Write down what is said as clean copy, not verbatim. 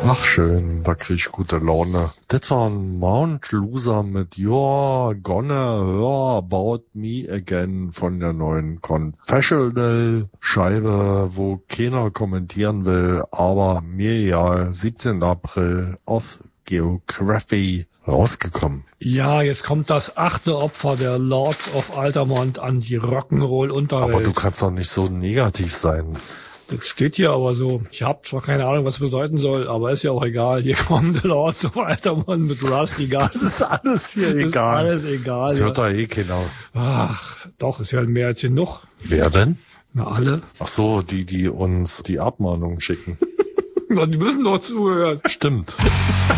Ach schön, da krieg ich gute Laune. Das war ein Mount Loser mit You're gonna hear about me again von der neuen Confessional-Scheibe, wo keiner kommentieren will, aber mir egal, 17. April auf Geography rausgekommen. Ja, jetzt kommt das 8. Opfer der Lords of Altamont an die Rock'n'Roll-Unterwelt. Aber du kannst doch nicht so negativ sein. Das steht hier aber so. Ich habe zwar keine Ahnung, was es bedeuten soll, aber ist ja auch egal. Hier kommen die Lords of Altamont mit Rusty Gun. Das ist alles hier egal. Das ist alles egal. Das hört da eh keiner. Ach, doch, ist ja mehr als genug. Wer denn? Na, alle. Ach so, die uns die Abmahnung schicken. Die müssen doch zuhören. Stimmt.